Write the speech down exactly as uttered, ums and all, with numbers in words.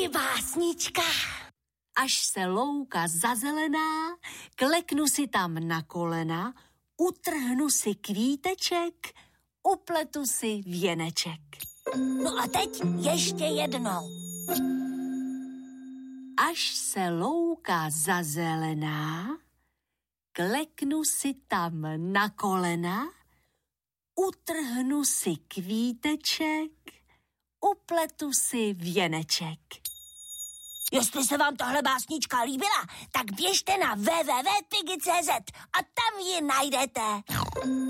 básnička. Až se louka zazelená, kleknu si tam na kolena, utrhnu si kvíteček, upletu si věneček. No a teď ještě jednou. Až se louka zazelená, kleknu si tam na kolena, utrhnu si kvíteček, upletu si věneček. Jestli se vám tahle básnička líbila, tak běžte na w w w tečka pigi tečka c z a tam ji najdete.